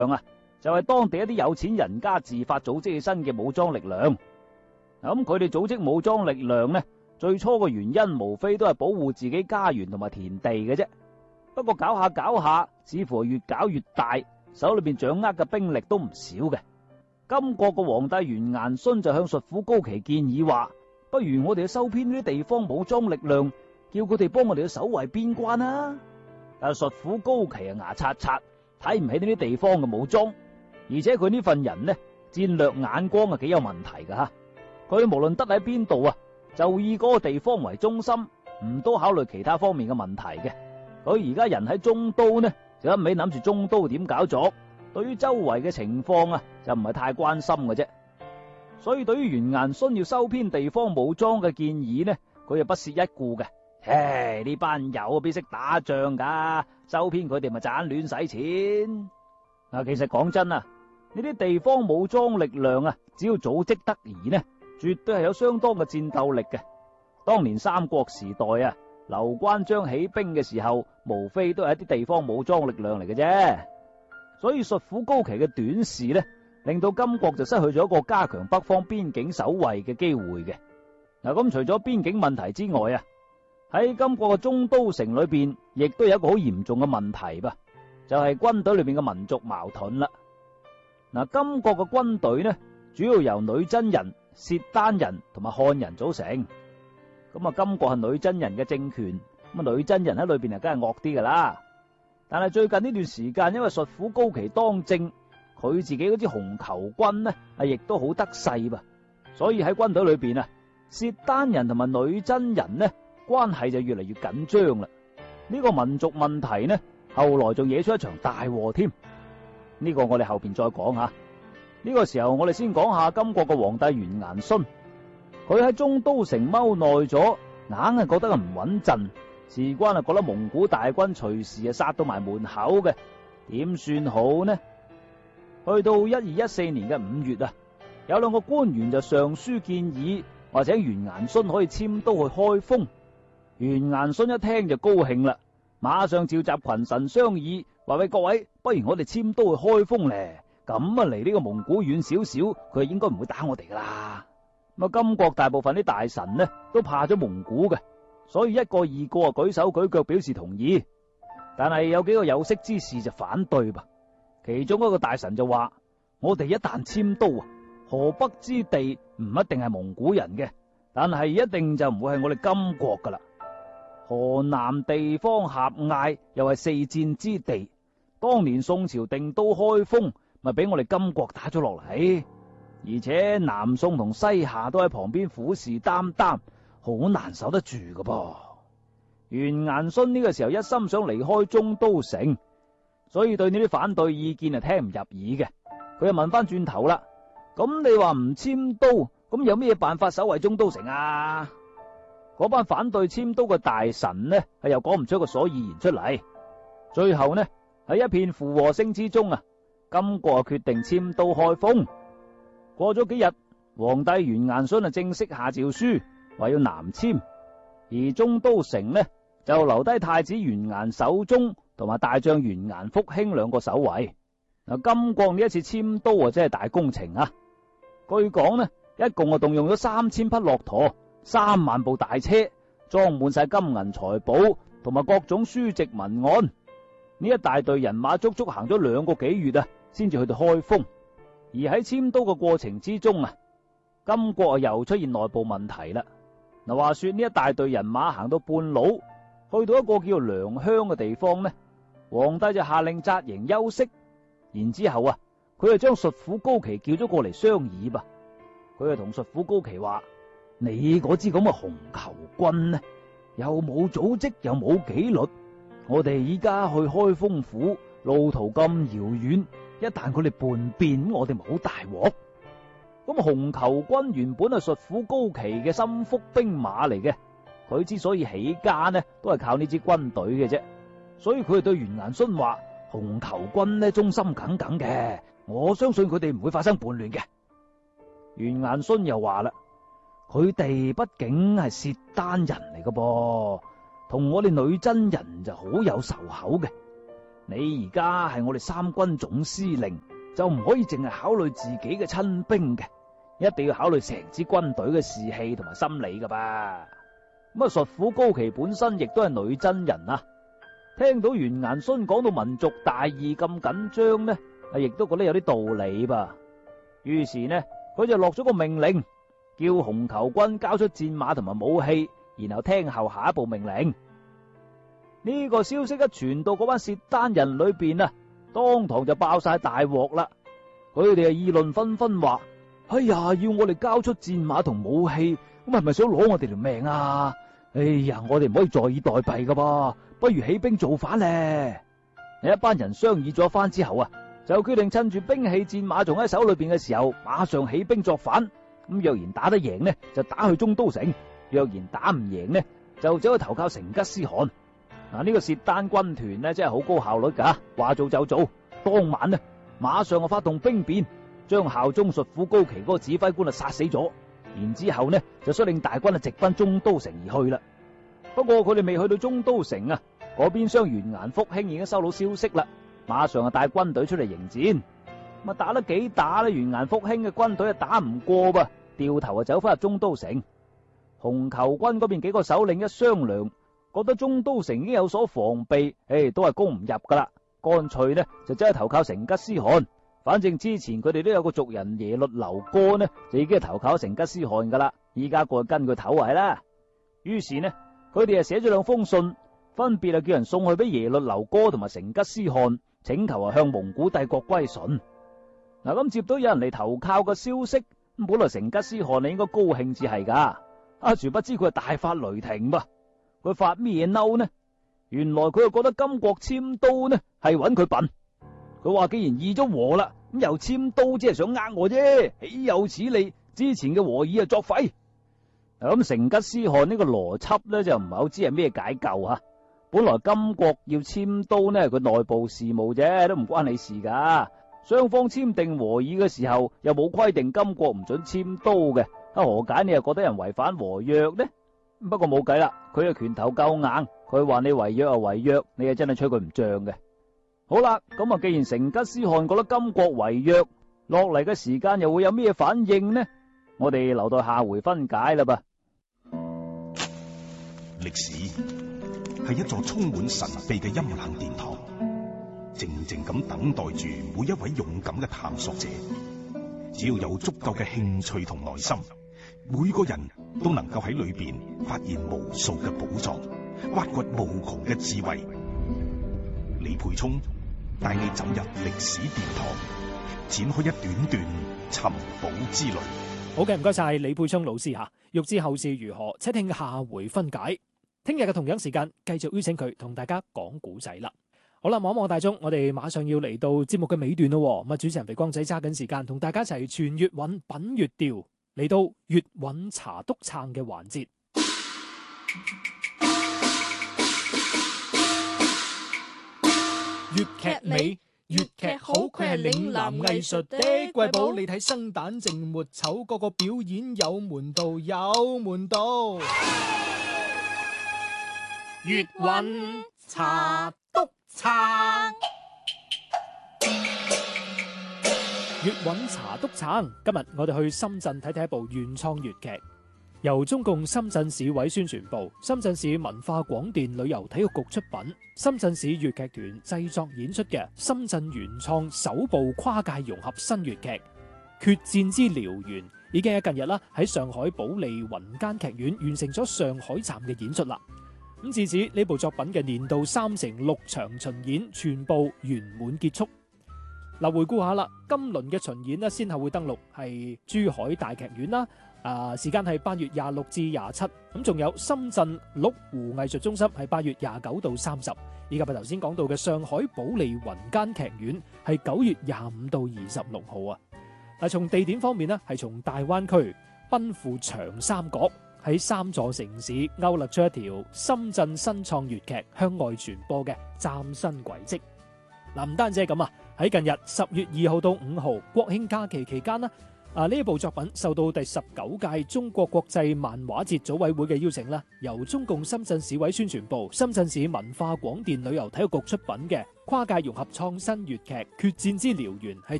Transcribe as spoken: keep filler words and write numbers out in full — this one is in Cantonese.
啊，就係當地一啲有錢人家自發組織起身嘅武裝力量。咁佢哋組織武裝力量呢，最初嘅原因無非都係保護自己家園同埋田地嘅啫。不過搞下搞下，似乎越搞越大，手裏邊掌握嘅兵力都唔少嘅。金國嘅皇帝完顏孫就向術府高祁建議話，不如我哋去收編呢啲地方武裝力量，叫佢哋幫我哋去守衛邊關啊！但係術府高祁啊牙刷刷，睇唔起呢啲地方嘅武裝，而且佢呢份人呢，戰略眼光啊幾有問題噶吓。佢無論得喺邊度啊，就以嗰個地方為中心，唔多考慮其他方面嘅問題嘅。佢而家人喺中都呢，就一味諗住中都點搞作，對於周圍嘅情況啊，就唔係太關心嘅啫。所以對於完顏孫要收編地方武裝嘅建議呢，佢又不屑一顧嘅。唉，呢班友邊識打仗噶，收編佢哋咪盞亂使錢。嗱，其實講真啊，呢啲地方武裝力量啊，只要組織得宜呢，絕對係有相當嘅戰鬥力嘅。當年三國時代啊，劉關張起兵嘅時候，無非都係一啲地方武裝力量嚟嘅啫。所以術府高祁嘅短視呢，令到金國就失去咗一個加強北方邊境守衛嘅機會嘅。嗱，咁除咗邊境問題之外啊，喺金國嘅中都城裏邊，亦都有一個好嚴重嘅問題吧，就係軍隊裏邊嘅民族矛盾啦。嗱，金國嘅軍隊呢，主要由女真人、契丹人同埋漢人組成。咁啊，金國係女真人嘅政權，咁啊女真人喺裏邊啊，梗係惡啲噶啦。但係最近呢段時間，因為術府高祁當政，佢自己嗰支紅球軍呢，啊亦都好得勢吧，所以喺軍隊裏邊啊，契丹人同埋女真人呢，關係就越嚟越緊張啦。呢個民族問題呢，後來仲惹出一場大禍添。呢個我哋後邊再講下。呢個時候我哋先講下金國嘅皇帝完顏孫。佢喺中都城踎耐咗，硬係覺得唔穩陣，事關啊覺得蒙古大軍隨時啊殺到埋門口嘅，點算好呢？去到一二一四年嘅五月啊，有兩個官員就上書建議，或者完顏孫可以遷都去開封。完顏孫一聽就高興啦，馬上召集群臣商議，話喂，各位，不如我哋遷都去開封咧，咁啊離呢個蒙古遠少少，佢應該唔會打我哋噶啦。咁啊，金國大部分啲大臣呢都怕咗蒙古嘅，所以一個二個啊舉手舉腳表示同意。但係有幾個有識之士就反對吧。其中一個大臣就話：我哋一旦遷都啊，河北之地唔一定係蒙古人嘅，但係一定就唔會係我哋金國噶啦。河南地方狹隘，又係四戰之地，當年宋朝定都開封，咪俾我哋金國打咗落嚟。而且南宋同西夏都喺旁邊虎視眈眈，好難守得住噶噃。完顏孫呢個時候一心想離開中都城，所以對呢啲反對意見啊聽唔入耳嘅。佢又問翻轉頭啦，咁你話唔遷都，咁有咩辦法守衛中都城啊？嗰班反對遷都嘅大臣呢，係又講唔出個所以然出嚟。最後呢，喺一片附和聲之中啊，金國決定遷都開封。過咗幾日，皇帝完顏孫啊正式下詔書，話要南遷，而中都城呢就留低太子完顏守忠同埋大將完顏復興兩個守衛。嗱，金國呢一次遷都啊，真係大工程啊！據講呢，一共啊動用咗三千匹駱駝、三萬部大車，裝滿晒金銀財寶同埋各種書籍文案。呢一大隊人馬足足行咗兩個幾月啊，先至去到開封。而喺遷都嘅過程之中啊，金國啊又出現內部問題啦。嗱，話說呢一大隊人馬行到半路，去到一個叫良鄉嘅地方呢，皇帝就下令紮營休息。然之後啊，佢就將術府高祁叫咗過嚟商議吧。佢就同術府高祁話：你嗰支咁嘅紅球軍呢，又冇組織又冇紀律，我哋依家去開封府，路途咁遙遠，一旦佢哋叛變，我哋咪好大鑊。咁紅球軍原本係術府高祁嘅心腹兵馬嚟嘅，佢之所以起家呢，都係靠呢支軍隊嘅啫。所以佢哋對完顏孫話：紅球軍呢忠心耿耿嘅，我相信佢哋唔會發生叛亂嘅。完顏孫又話啦：佢哋畢竟係契丹人嚟嘅噃，同我哋女真人就好有仇口嘅。 你而家係我哋三軍總司令，就唔可以淨係考慮自己嘅親兵嘅，一定要考慮成支軍隊嘅士氣同埋心理噶吧。咁啊，術婦高琪本身亦都係女真人啊，聽到完顏勳講到民族大義咁緊張呢，啊，亦都覺得有啲道理吧。於是呢，佢就落咗個命令，叫紅球軍交出戰馬同埋武器，然後聽候下一步命令。呢個消息一傳到嗰班契丹人裏邊啊，當堂就爆晒大鑊啦！佢哋啊議論紛紛話：哎呀，要我哋交出戰馬同武器，咁係咪想攞我哋條命啊？哎呀，我哋唔可以坐以待斃噶噃，不如起兵造反咧！一班人商議咗一番之後啊，就決定趁住兵器戰馬仲喺手裏邊嘅時候，馬上起兵作反。咁若然打得贏呢，就打去中都城；若然打唔贏呢，就走去投靠成吉思汗。嗱，呢個契丹軍團呢，真係好高效率噶，話做就做。當晚呢，馬上啊發動兵變，將效忠術婦高琪嗰個指揮官啊殺死咗。然之後呢，就率領大軍啊直奔中都城而去啦。不過佢哋未去到中都城啊，嗰邊廂完顏福興已經收到消息啦，馬上啊帶軍隊出嚟迎戰。咁啊打得幾打呢？完顏福興嘅軍隊啊打唔過噃，掉頭啊走翻入中都城。紅球軍嗰邊幾個首領一商量，覺得中都城已經有所防備，誒都係攻唔入噶啦，乾脆呢就真係投靠成吉思汗。反正之前佢哋都有個族人耶律留哥呢，就已經係投靠成吉思汗噶啦，依家過去跟佢頭係啦。於是呢，佢哋啊寫咗兩封信，分別啊叫人送去俾耶律留哥同埋成吉思汗，請求啊向蒙古帝國歸順。嗱，咁接到有人嚟投靠嘅消息，咁本來成吉思汗你應該高興至係噶，啊殊不知佢係大發雷霆噃。佢發咩嬲呢？原來佢又覺得金國簽都呢係揾佢笨。佢話既然議咗和啦，咁又簽都只係想呃我啫，豈有此理！之前嘅和議啊作廢。咁成吉思汗呢個邏輯呢就唔係好知係咩解救吓。本來金國要簽都呢係佢內部事務啫，都唔關你事噶。雙方簽訂和議嘅時候又冇規定金國唔准簽都嘅，啊何解你又覺得人違反和約呢？不過冇計啦，佢嘅拳頭夠硬，佢話你違約就違約，你係真係吹佢唔脹嘅。好啦，咁啊，既然成吉思汗覺得金國違約，落嚟嘅時間又會有咩反應呢？我哋留待下回分解啦噃。 歷史係一座充滿神秘嘅陰冷殿堂，靜靜咁等待住每一位勇敢嘅探索者。只要有足夠嘅興趣同耐心，每個人都能夠喺裏邊發現無數嘅寶藏，挖掘無窮嘅智慧。李沛聰帶你走入歷史殿堂，展開一段段尋寶之旅。 好嘅，唔該晒李沛聰老師吓。欲知後事如何，且聽下回分解。聽日嘅同樣時間，繼續邀請佢同大家講古仔啦。好啦，望一望大鐘，我哋馬上要嚟到節目嘅尾段咯。咁啊，主持人肥光仔揸緊時間，同大家一齊傳粵韻品粵調，嚟到粵韻茶篤撐嘅環節。粵劇美，粵劇好，佢係嶺南藝術的瑰寶。你睇生旦淨末丑，個個表演有門道，有門道。粵韻茶篤撐，粵韻茶篤撐。今日我哋去深圳睇睇一部原創粵劇，由中共深圳市委宣傳部、深圳市文化廣電旅遊體育局出品，深圳市粵劇團製作演出嘅深圳原創首部跨界融合新粵劇《決戰之燎原》，已經喺近日啦喺上海保利雲間劇院完成咗上海站嘅演出啦。咁至此呢部作品嘅年度三乘六場巡演全部圓滿結束。嗱，回顧下啦，今輪嘅巡演呢，先後會登陸係珠海大劇院啦，啊時間係八月廿六至廿七，咁仲有深圳麓湖藝術中心係八月廿九到三十，以及係頭先講到嘅上海保利雲間劇院係九月廿五到二十六號啊。嗱，從地點方面呢，係從大灣區奔赴長三角，喺三座城市勾勒出一條深圳新創粵劇向外傳播嘅嶄新軌跡。嗱，唔單止係咁啊，喺近日十月二號到五號國慶假期期間呢， 啊！呢一部作品受到第十九屆中國國際漫畫節組委會嘅邀請啦，由中共深圳市委宣傳部、深圳市文化廣電旅遊體育局出品嘅跨界融合創新粵劇《決戰之燎原》係